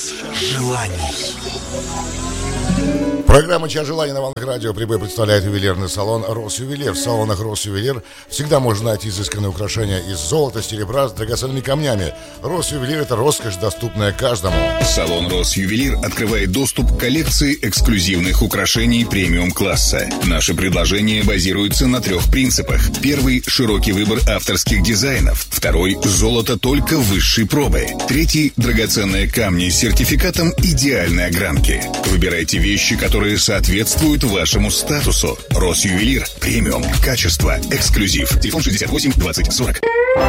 желаний. Программа «Час желаний» на волнах радио «Прибой» представляет ювелирный салон «Росювелир». В салонах «Росювелир» всегда можно найти изысканные украшения из золота, серебра с драгоценными камнями. «Росювелир» — это роскошь, доступная каждому. Салон «Росювелир» открывает доступ к коллекции эксклюзивных украшений премиум-класса. Наши предложения базируются на 3 принципах. Первый — широкий выбор авторских дизайнов. Второй — золото только высшей пробы. Третий — драгоценные камни с сертификатом идеальной огранки. Выбирайте вещи, которые соответствуют вашему статусу. Росювелир. Премиум. Качество. Эксклюзив. Телефон 68 20 40.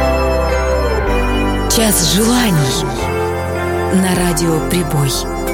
Час желаний на радио «Прибой».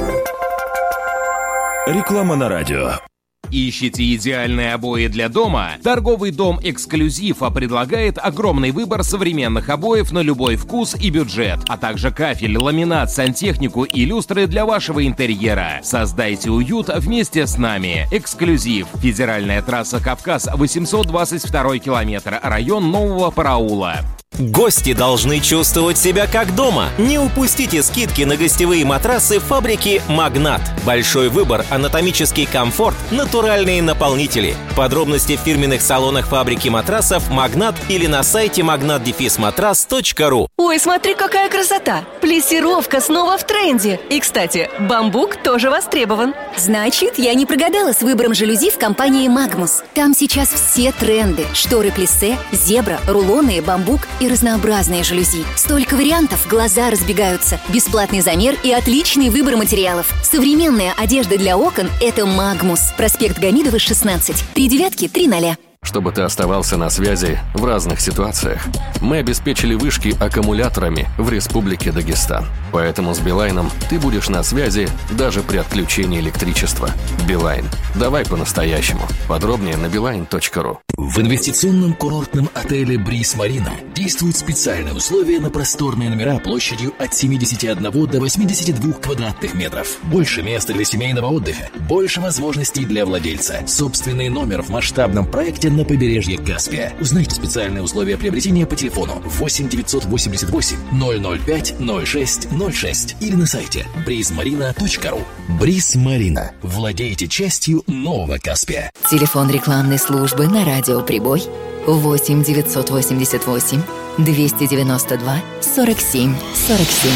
Реклама на радио. Ищете идеальные обои для дома? Торговый дом «Эксклюзив» предлагает огромный выбор современных обоев на любой вкус и бюджет, а также кафель, ламинат, сантехнику и люстры для вашего интерьера. Создайте уют вместе с нами. «Эксклюзив». Федеральная трасса «Кавказ», 822 километр, район Нового Параула. Гости должны чувствовать себя как дома. Не упустите скидки на гостевые матрасы фабрики «Магнат». Большой выбор, анатомический комфорт, натуральные наполнители. Подробности в фирменных салонах фабрики матрасов «Магнат» или на сайте magnat-matras.ru. Ой, смотри, какая красота! Плессировка снова в тренде. И, кстати, бамбук тоже востребован. Значит, я не прогадала с выбором жалюзи в компании «Магмус». Там сейчас все тренды. Шторы плиссе, зебра, рулоны, бамбук и разнообразные жалюзи. Столько вариантов, глаза разбегаются. Бесплатный замер и отличный выбор материалов. Современная одежда для окон – это «Магмус». Проспект Гамидова, 16. 3930. Чтобы ты оставался на связи в разных ситуациях. Мы обеспечили вышки аккумуляторами в Республике Дагестан. Поэтому с Билайном ты будешь на связи даже при отключении электричества. Билайн. Давай по-настоящему. Подробнее на beeline.ru. В инвестиционном курортном отеле «Бриз Марина» действуют специальные условия на просторные номера площадью от 71 до 82 квадратных метров. Больше места для семейного отдыха, больше возможностей для владельца. Собственный номер в масштабном проекте на побережье Каспия. Узнайте специальные условия приобретения по телефону 8 988 005 06 06 или на сайте brizmarina.ru. «Бриз Марина». Владеете частью нового Каспия. Телефон рекламной службы на радио «Прибой» 8 988 292 47 47.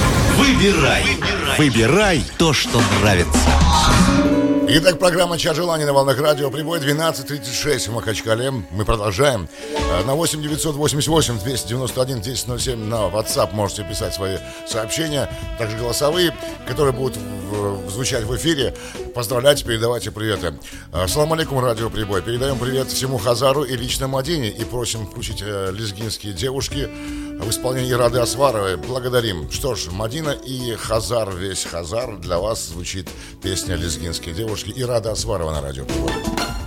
Выбирай то, что нравится. Итак, программа «Час желаний» на волнах радио «Прибой», 12:36 в Махачкале. Мы продолжаем. На 8 988 291 1007 на WhatsApp можете писать свои сообщения, также голосовые, которые будут звучать в эфире. Поздравляйте, передавайте приветы. Ассаламу алейкум, радио «Прибой». Передаем привет всему Хазару и лично Мадине и просим включить лезгинские девушки в исполнении Рады Асваровой. Благодарим. Что ж, Мадина и Хазар, весь Хазар, для вас звучит песня «Лезгинские девушки» и Рада Асварова на радио «Прибой».